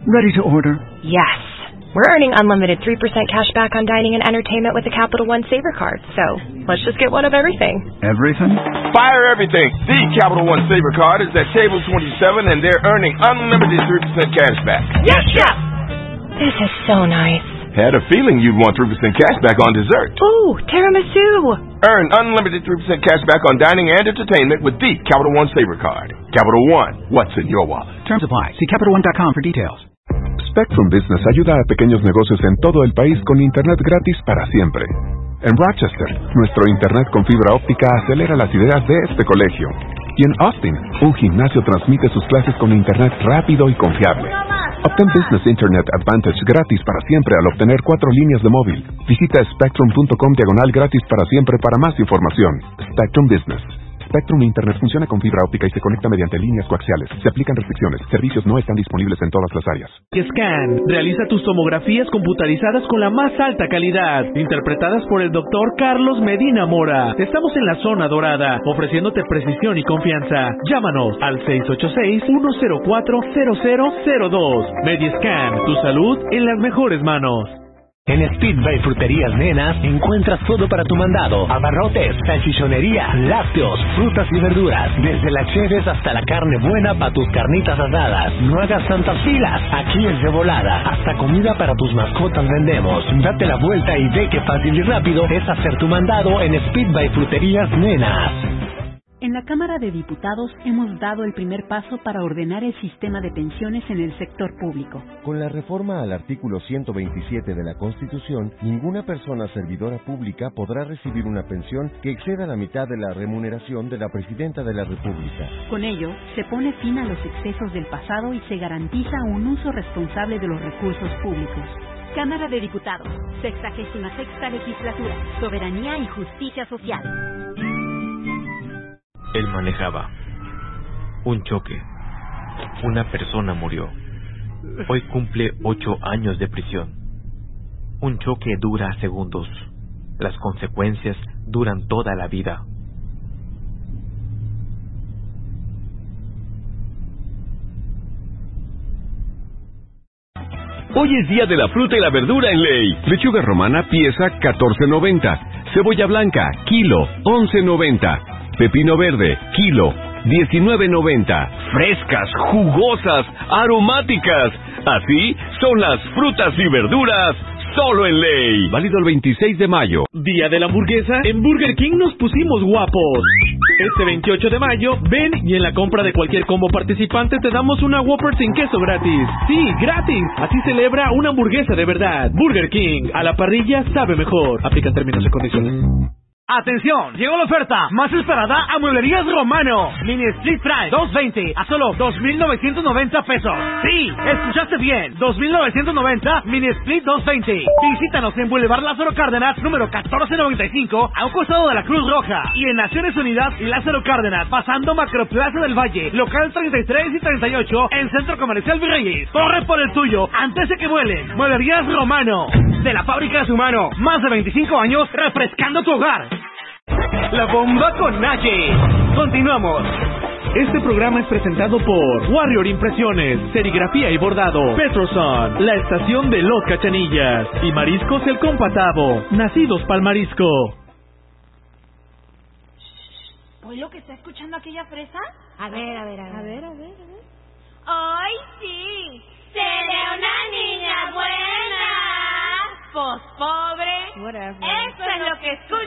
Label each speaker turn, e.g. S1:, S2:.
S1: Ready to order?
S2: Yes. We're earning unlimited 3% cash back on dining and entertainment with the Capital One Saver Card. So, let's just get one of everything.
S1: Everything?
S3: Fire everything. The Capital One Saver Card is at table 27 and they're earning unlimited 3% cash back.
S2: Yes, Chef! This is so nice.
S3: Had a feeling you'd want 3% cash back on dessert.
S2: Ooh, tiramisu!
S3: Earn unlimited 3% cash back on dining and entertainment with the Capital One Saver Card. Capital One, what's in your wallet?
S1: Terms apply. See CapitalOne.com for details.
S4: Spectrum Business ayuda a pequeños negocios en todo el país con internet gratis para siempre. En Rochester, nuestro internet con fibra óptica acelera las ideas de este colegio. Y en Austin, un gimnasio transmite sus clases con internet rápido y confiable. Obtén Business Internet Advantage gratis para siempre al obtener 4 líneas de móvil. Visita spectrum.com/gratis para siempre para más información. Spectrum Business. Spectrum Internet funciona con fibra óptica y se conecta mediante líneas coaxiales. Se aplican restricciones. Servicios no están disponibles en todas las áreas.
S5: Scan realiza tus tomografías computarizadas con la más alta calidad, interpretadas por el doctor Carlos Medina Mora. Estamos en la zona dorada, ofreciéndote precisión y confianza. Llámanos al 686-104-0002. Mediscan, tu salud en las mejores manos.
S6: En Speed by Fruterías Nenas encuentras todo para tu mandado: abarrotes, salchichonería, lácteos, frutas y verduras, desde las cheves hasta la carne buena para tus carnitas asadas. No hagas tantas filas, aquí es de volada. Hasta comida para tus mascotas vendemos. Date la vuelta y ve qué fácil y rápido es hacer tu mandado en Speed by Fruterías Nenas.
S7: En la Cámara de Diputados hemos dado el primer paso para ordenar el sistema de pensiones en el sector público.
S8: Con la reforma al artículo 127 de la Constitución, ninguna persona servidora pública podrá recibir una pensión que exceda la mitad de la remuneración de la Presidenta de la República.
S7: Con ello, se pone fin a los excesos del pasado y se garantiza un uso responsable de los recursos públicos.
S9: Cámara de Diputados, 66ª Legislatura, Soberanía y Justicia Social.
S10: Él manejaba. Un choque. Una persona murió. Hoy cumple 8 años de prisión. Un choque dura segundos. Las consecuencias duran toda la vida.
S11: Hoy es día de la fruta y la verdura en Ley. Lechuga romana pieza $14.90. Cebolla blanca, kilo, $11.90. Pepino verde, kilo, $19.90. Frescas, jugosas, aromáticas. Así son las frutas y verduras solo en Ley. Válido el 26 de mayo.
S5: Día de la hamburguesa. En Burger King nos pusimos guapos. Este 28 de mayo, ven y en la compra de cualquier combo participante te damos una Whopper sin queso gratis. Sí, gratis. Así celebra una hamburguesa de verdad. Burger King, a la parrilla sabe mejor. Aplican términos y condiciones.
S12: ¡Atención! Llegó la oferta más esperada a Mueblerías Romano. Mini Split Fry 220 a solo $2,990 pesos. Sí, escuchaste bien. $2,990 Mini Split 220. Visítanos en Boulevard Lázaro Cárdenas, número 1495, a un costado de la Cruz Roja. Y en Naciones Unidas y Lázaro Cárdenas, pasando Macroplaza del Valle, local 33 y 38, en Centro Comercial Virreyes. Corre por el tuyo antes de que vuelen. Mueblerías Romano. De la fábrica de su mano. Más de 25 años refrescando tu hogar. La bomba con Naye. Continuamos.
S5: Este programa es presentado por Warrior Impresiones, Serigrafía y Bordado, Petroson, La Estación de los Cachanillas y Mariscos El Compatavo, nacidos pa'l marisco.
S9: ¿Oye lo que está escuchando aquella fresa?
S13: A ver.
S9: ¡Ay, sí! ¡Seré una niña buena! Pues pobre.
S13: Whatever.
S9: Eso es lo que escucha.